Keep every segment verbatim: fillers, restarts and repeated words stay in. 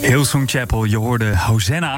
Hillsong Chapel, je hoorde Hosanna.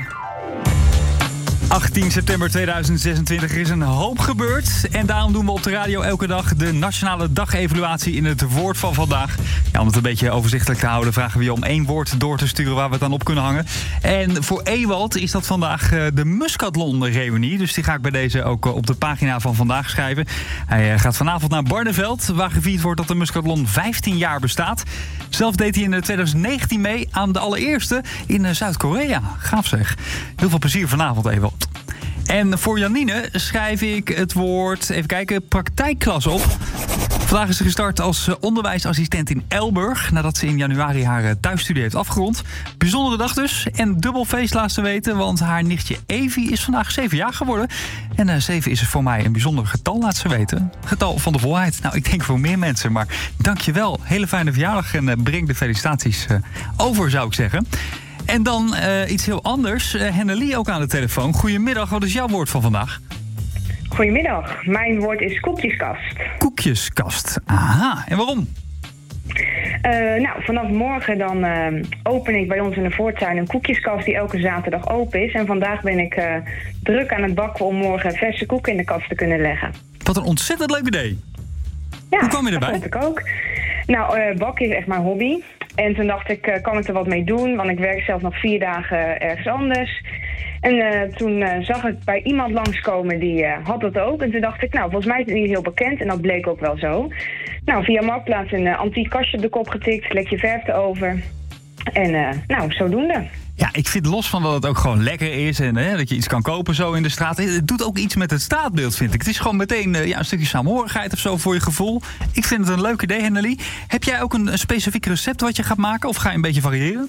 achttien september tweeduizend zesentwintig, er is een hoop gebeurd. En daarom doen we op de radio elke dag de nationale dagevaluatie in het woord van vandaag. Ja, om het een beetje overzichtelijk te houden vragen we je om één woord door te sturen waar we het dan op kunnen hangen. En voor Ewald is dat vandaag de Muscatlon-reunie. Dus die ga ik bij deze ook op de pagina van vandaag schrijven. Hij gaat vanavond naar Barneveld, waar gevierd wordt dat de Muscatlon vijftien jaar bestaat. Zelf deed hij in tweeduizend negentien mee aan de allereerste in Zuid-Korea. Gaaf zeg. Heel veel plezier vanavond, Ewald. En voor Janine schrijf ik het woord, even kijken, praktijkklas op. Vandaag is ze gestart als onderwijsassistent in Elburg, nadat ze in januari haar thuisstudie heeft afgerond. Bijzondere dag dus. En dubbel feest laat ze weten, want haar nichtje Evie is vandaag zeven jaar geworden. En uh, zeven is voor mij een bijzonder getal, laat ze weten. Getal van de volheid. Nou, ik denk voor meer mensen, maar dank je wel. Hele fijne verjaardag en uh, breng de felicitaties uh, over, zou ik zeggen. En dan uh, iets heel anders. Uh, Hennelie ook aan de telefoon. Goedemiddag, wat is jouw woord van vandaag? Goedemiddag, mijn woord is koekjeskast. Koekjeskast, aha. En waarom? Uh, nou, vanaf morgen dan uh, open ik bij ons in de voortuin een koekjeskast die elke zaterdag open is. En vandaag ben ik uh, druk aan het bakken om morgen verse koeken in de kast te kunnen leggen. Wat een ontzettend leuk idee. Ja, hoe kwam je erbij? Dat vond ik ook. Nou, uh, bakken is echt mijn hobby. En toen dacht ik, uh, kan ik er wat mee doen? Want ik werk zelf nog vier dagen ergens anders. En uh, toen uh, zag ik bij iemand langskomen die uh, had dat ook. En toen dacht ik, nou, volgens mij is het niet heel bekend. En dat bleek ook wel zo. Nou, via Marktplaats een uh, antiek kastje op de kop getikt. Lek je verf erover. En uh, nou, zodoende. Ja, ik vind los van dat het ook gewoon lekker is en hè, dat je iets kan kopen zo in de straat. Het doet ook iets met het straatbeeld, vind ik. Het is gewoon meteen uh, ja, een stukje saamhorigheid of zo voor je gevoel. Ik vind het een leuk idee, Hennelie. Heb jij ook een, een specifiek recept wat je gaat maken of ga je een beetje variëren?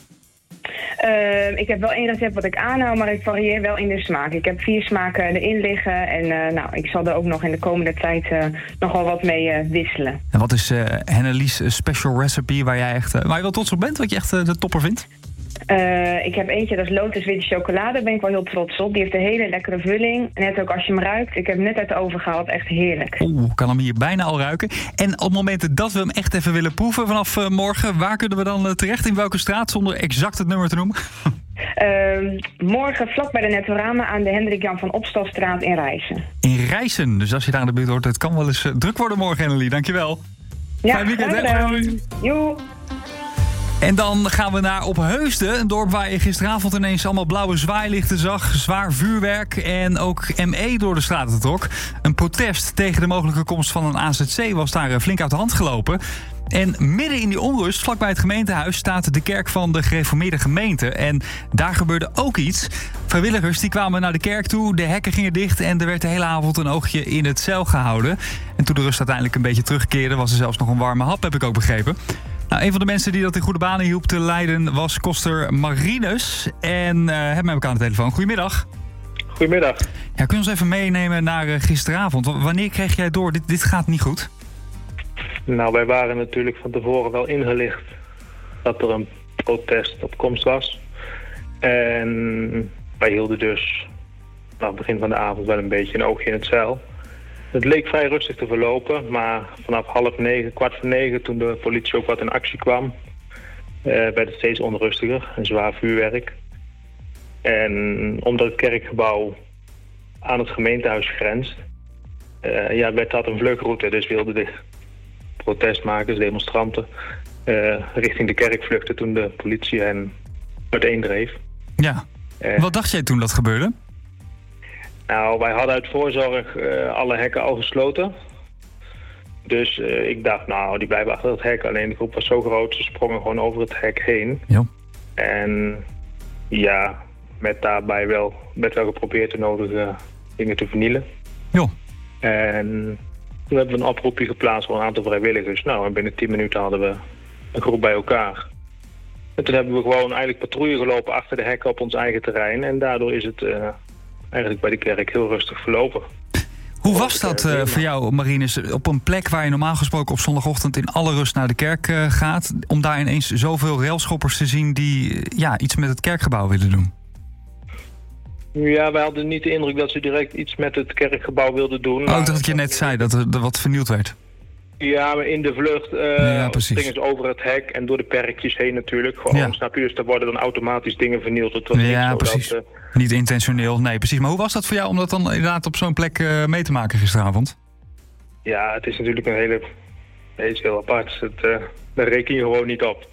Uh, ik heb wel één recept wat ik aanhoud, maar ik varieer wel in de smaak. Ik heb vier smaken erin liggen en uh, nou, ik zal er ook nog in de komende tijd uh, nog wel wat mee uh, wisselen. En wat is uh, Hennelie's special recipe waar jij echt uh, waar je wel trots op bent, wat je echt uh, de topper vindt? Uh, ik heb eentje, dat is Lotus Witte Chocolade. Daar ben ik wel heel trots op. Die heeft een hele lekkere vulling. Net ook als je hem ruikt. Ik heb hem net uit de oven gehaald. Echt heerlijk. Oeh, ik kan hem hier bijna al ruiken. En op het moment dat we hem echt even willen proeven vanaf uh, morgen, waar kunnen we dan uh, terecht? In welke straat, zonder exact het nummer te noemen? Uh, morgen vlak bij de Nettorama aan de Hendrik Jan van Opstalstraat in Rijssen. In Rijssen. Dus als je daar in de buurt hoort, het kan wel eens uh, druk worden morgen, Hennelie. Dankjewel. Ja, fijn weekend, hè? Joe. En dan gaan we naar Opheusden, een dorp waar je gisteravond ineens allemaal blauwe zwaailichten zag, zwaar vuurwerk en ook M E door de straten trok. Een protest tegen de mogelijke komst van een A Z C was daar flink uit de hand gelopen. En midden in die onrust, vlakbij het gemeentehuis, staat de kerk van de gereformeerde gemeente. En daar gebeurde ook iets. Vrijwilligers die kwamen naar de kerk toe, de hekken gingen dicht en er werd de hele avond een oogje in het zeil gehouden. En toen de rust uiteindelijk een beetje terugkeerde, was er zelfs nog een warme hap, heb ik ook begrepen. Nou, een van de mensen die dat in goede banen hielp te leiden was koster Marinus. En uh, hebben we elkaar aan de telefoon. Goedemiddag. Goedemiddag. Ja, kun je ons even meenemen naar uh, gisteravond? W- wanneer kreeg jij door, dit, dit gaat niet goed? Nou, wij waren natuurlijk van tevoren wel ingelicht dat er een protest op komst was. En wij hielden dus na het begin van de avond wel een beetje een oogje in het zeil. Het leek vrij rustig te verlopen, maar vanaf half negen, kwart voor negen, toen de politie ook wat in actie kwam, uh, werd het steeds onrustiger, een zwaar vuurwerk. En omdat het kerkgebouw aan het gemeentehuis grenst, uh, ja, werd dat een vluchtroute. Dus wilden de protestmakers, demonstranten, uh, richting de kerk vluchten toen de politie hen uiteendreef. Ja. Uh, wat dacht jij toen dat gebeurde? Nou, wij hadden uit voorzorg uh, alle hekken al gesloten. Dus uh, ik dacht, nou, die blijven achter het hek. Alleen de groep was zo groot, ze sprongen gewoon over het hek heen. Ja. En ja, met daarbij wel, met wel geprobeerd de nodige dingen te vernielen. Ja. En toen hebben we een oproepje geplaatst voor een aantal vrijwilligers. Nou, en binnen tien minuten hadden we een groep bij elkaar. En toen hebben we gewoon eigenlijk patrouille gelopen achter de hekken op ons eigen terrein. En daardoor is het uh, eigenlijk bij de kerk heel rustig verlopen. Hoe was dat uh, voor jou, Marinus, op een plek waar je normaal gesproken op zondagochtend in alle rust naar de kerk uh, gaat, om daar ineens zoveel railschoppers te zien die uh, ja, iets met het kerkgebouw willen doen? Ja, wij hadden niet de indruk dat ze direct iets met het kerkgebouw wilden doen. Oh, ik dacht dat je net zei dat er, er wat vernield werd. Ja, maar in de vlucht uh, ja, gingen ze over het hek en door de perkjes heen natuurlijk. Gewoon, ja. Snap je? Dus daar worden dan automatisch dingen vernield. Het was ja, niet precies. Dat, uh, niet intentioneel, nee, precies. Maar hoe was dat voor jou om dat dan inderdaad op zo'n plek uh, mee te maken gisteravond? Ja, het is natuurlijk een hele... Het is heel apart. Het, uh, daar reken je gewoon niet op.